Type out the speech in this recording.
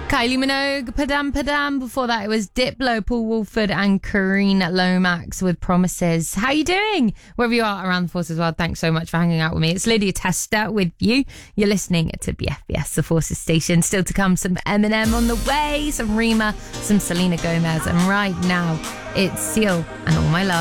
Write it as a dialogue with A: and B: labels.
A: Kylie Minogue, Padam Padam. Before that, it was Diplo, Paul Woolford and Karine Lomax with Promises. How you doing? Wherever you are around the Forces world, thanks so much for hanging out with me. It's Lydia Testa with you. You're listening to BFBS, the Forces station. Still to come, some Eminem on the way, some Rema, some Selena Gomez. And right now, it's Seal and All My Love.